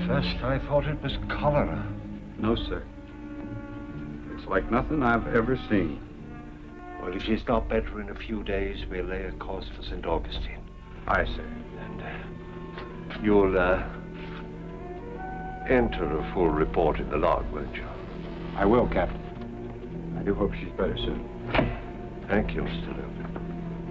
first I thought it was cholera. No, sir. It's like nothing I've ever seen. Well, if she's not better in a few days, we'll lay a course for St. Augustine. Aye, sir. And you'll enter a full report in the log, won't you? I will, Captain. I do hope she's better soon. Thank you, Mr. Logan.